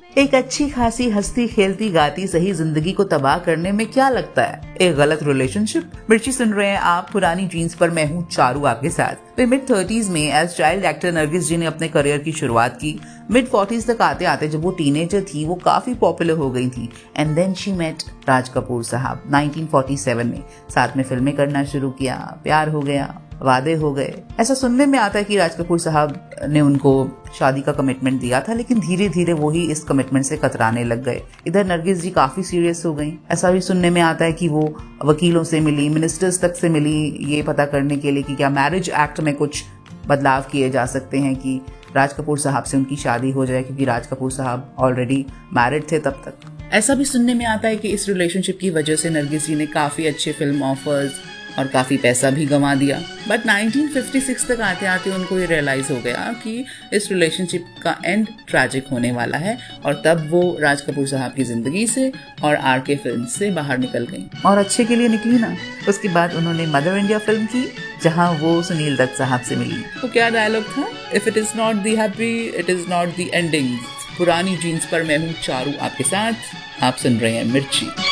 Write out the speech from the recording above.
एक अच्छी खासी हंसती खेलती गाती सही जिंदगी को तबाह करने में क्या लगता है, एक गलत रिलेशनशिप। मिर्ची सुन रहे हैं आप पुरानी जीन्स पर, मैं हूँ चारू आपके साथ। फिर मिड 30s में एज चाइल्ड एक्टर नरगिस जी ने अपने करियर की शुरुआत की। मिड 40s तक आते आते जब वो टीनेजर थी वो काफी पॉपुलर हो गई थी। And then she met Raj Kapoor साहब 1947 में। साथ में फिल्में करना शुरू किया, प्यार हो गया, वादे हो गए। ऐसा सुनने में आता है कि राज कपूर साहब ने उनको शादी का कमिटमेंट दिया था, लेकिन धीरे धीरे वो ही इस कमिटमेंट से कतराने लग गए। इधर नरगिस जी काफी सीरियस हो गई। ऐसा भी सुनने में आता है कि वो वकीलों से मिली, मिनिस्टर्स तक से मिली, ये पता करने के लिए कि क्या मैरिज एक्ट में कुछ बदलाव किए जा सकते हैं कि राज कपूर साहब से उनकी शादी हो जाए, क्योंकि राज कपूर साहब ऑलरेडी मैरिड थे तब तक। ऐसा भी सुनने में आता है कि इस रिलेशनशिप की वजह से नरगिस जी ने काफी अच्छे फिल्म ऑफर्स और काफी पैसा भी गंवा दिया। बट 1956 तक आते आते उनको ये रियलाइज हो गया कि इस रिलेशनशिप का एंड ट्रैजिक होने वाला है, और तब वो राज कपूर साहब की जिंदगी से और आरके फिल्म से बाहर निकल गई, और अच्छे के लिए निकली ना। उसके बाद उन्होंने मदर इंडिया फिल्म की, जहां वो सुनील दत्त साहब से मिली। तो क्या डायलॉग था, if it is not the happy it is not the ending. पुरानी जीन्स पर मैं हूँ चारू आपके साथ, आप सुन रहे हैं मिर्ची।